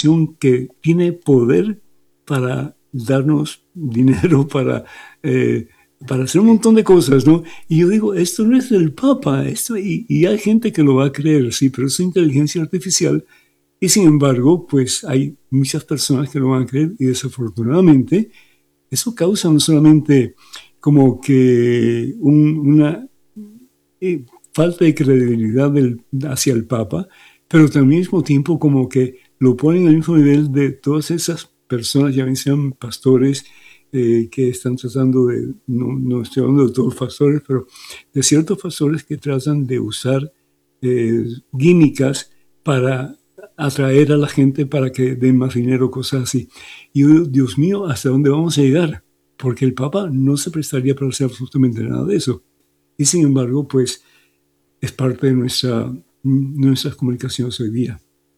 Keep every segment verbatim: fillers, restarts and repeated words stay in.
organización que tiene poder para darnos dinero, para, eh, para hacer un montón de cosas, ¿no? Y yo digo, esto no es del Papa, esto, y, y hay gente que lo va a creer, sí, pero es inteligencia artificial. Y sin embargo, pues hay muchas personas que lo van a creer y desafortunadamente eso causa no solamente como que un, una eh, falta de credibilidad del, hacia el Papa, pero también al mismo tiempo como que lo ponen al mismo nivel de todas esas personas, ya bien sean pastores, eh, que están tratando de, no, no estoy hablando de todos los pastores, pero de ciertos pastores que tratan de usar eh, químicas para atraer a la gente para que den más dinero, cosas así. Y yo, Dios mío, ¿hasta dónde vamos a llegar? Porque el Papa no se prestaría para hacer absolutamente nada de eso. Y sin embargo, pues es parte de nuestra, nuestras comunicaciones hoy día.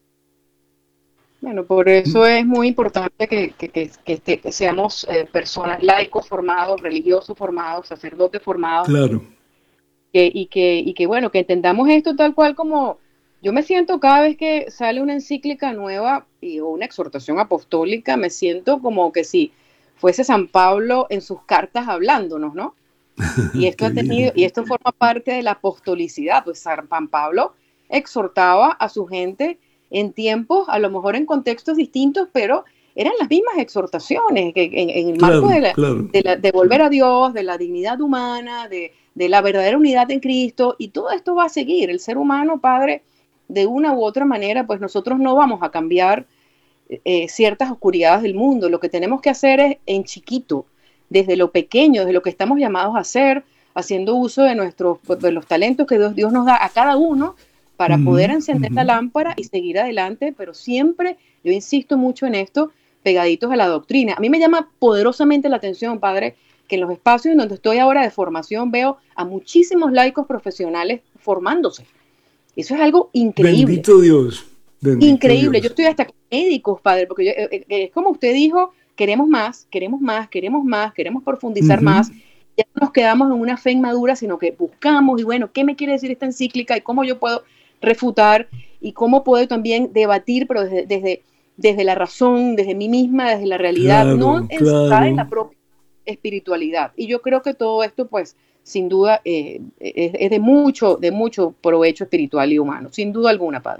Bueno, por eso es muy importante que, que, que, que, este- que seamos eh, personas laicos formados, religiosos formados, sacerdotes formados, Claro, que, y, que, y que, bueno, que entendamos esto tal cual como yo me siento cada vez que sale una encíclica nueva y, o una exhortación apostólica, me siento como que si fuese San Pablo en sus cartas hablándonos, ¿no? Y esto qué ha tenido, bien. y esto forma parte de la apostolicidad, pues San Pablo exhortaba a su gente en tiempos, a lo mejor en contextos distintos, pero eran las mismas exhortaciones, que en, en el marco de, Claro, la, claro. de, la, de volver a Dios, de la dignidad humana, de, de la verdadera unidad en Cristo, y todo esto va a seguir. El ser humano, Padre, de una u otra manera, pues nosotros no vamos a cambiar eh, ciertas oscuridades del mundo. Lo que tenemos que hacer es en chiquito, desde lo pequeño, desde lo que estamos llamados a hacer, haciendo uso de, nuestros, de los talentos que Dios, Dios nos da a cada uno para poder Ujú, encender ujú. la lámpara y seguir adelante, pero siempre, yo insisto mucho en esto, pegaditos a la doctrina. A mí me llama poderosamente la atención, Padre, que en los espacios en donde estoy ahora de formación veo a muchísimos laicos profesionales formándose. Eso es algo increíble. Bendito Dios, bendito Increíble, yo Dios. estoy hasta con médicos, padre, porque yo, eh, eh, es como usted dijo, queremos más, queremos más, queremos más, queremos profundizar Ujú. más. Ya no nos quedamos en una fe inmadura, sino que buscamos y bueno, ¿qué me quiere decir esta encíclica y cómo yo puedo refutar y cómo puedo también debatir, pero desde, desde, desde la razón, desde mí misma, desde la realidad, no Claro, encerrada en la claro. propia espiritualidad. Y yo creo que todo esto, pues, sin duda, eh, es, es de mucho, de mucho provecho espiritual y humano, sin duda alguna, padre.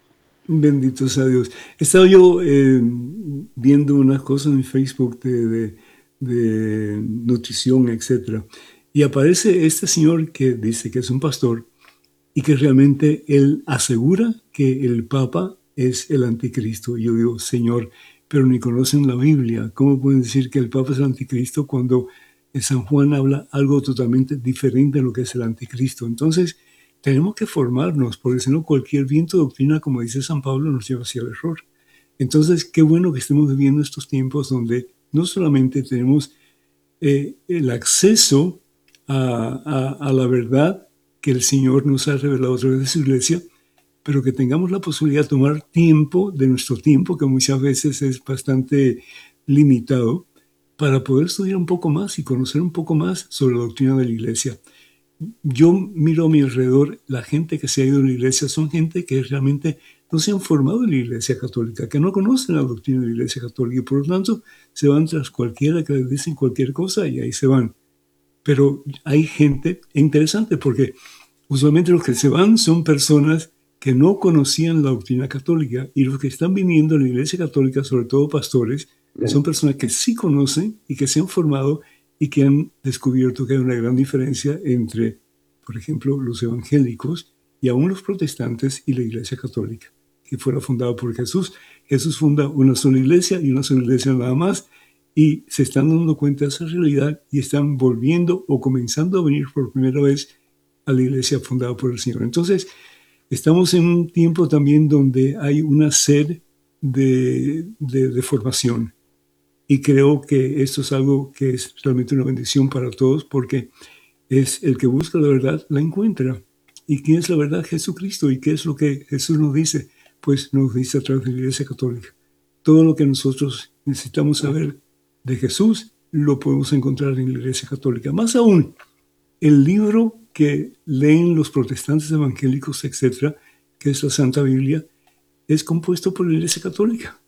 Bendito sea Dios. Estaba yo eh, viendo unas cosas en Facebook de, de, de nutrición, etcétera. Y aparece este señor que dice que es un pastor y que realmente él asegura que el Papa es el anticristo. Y yo digo, Señor, pero ni conocen la Biblia. ¿Cómo pueden decir que el Papa es el anticristo cuando en San Juan habla algo totalmente diferente de lo que es el anticristo? Entonces, tenemos que formarnos, porque si no, cualquier viento de doctrina, como dice San Pablo, nos lleva hacia el error. Entonces, qué bueno que estemos viviendo estos tiempos donde no solamente tenemos eh, el acceso a, a, a la verdad que el Señor nos ha revelado a través de su iglesia, pero que tengamos la posibilidad de tomar tiempo de nuestro tiempo, que muchas veces es bastante limitado, para poder estudiar un poco más y conocer un poco más sobre la doctrina de la iglesia. Yo miro a mi alrededor, la gente que se ha ido a la iglesia son gente que realmente no se han formado en la iglesia católica, que no conocen la doctrina de la iglesia católica y por lo tanto se van tras cualquiera que les dicen cualquier cosa y ahí se van. Pero hay gente interesante porque usualmente los que se van son personas que no conocían la doctrina católica y los que están viniendo a la iglesia católica, sobre todo pastores, son personas que sí conocen y que se han formado y que han descubierto que hay una gran diferencia entre, por ejemplo, los evangélicos y aún los protestantes y la iglesia católica, que fuera fundada por Jesús. Jesús funda una sola iglesia y una sola iglesia nada más, y se están dando cuenta de esa realidad y están volviendo o comenzando a venir por primera vez a la iglesia fundada por el Señor. Entonces, estamos en un tiempo también donde hay una sed de, de, de formación. Y creo que esto es algo que es realmente una bendición para todos porque es el que busca la verdad, la encuentra. ¿Y quién es la verdad? Jesucristo. ¿Y qué es lo que Jesús nos dice? Pues nos dice a través de la Iglesia Católica. Todo lo que nosotros necesitamos saber de Jesús lo podemos encontrar en la Iglesia Católica. Más aún, el libro que leen los protestantes evangélicos, etcétera, que es la Santa Biblia, es compuesto por la Iglesia Católica.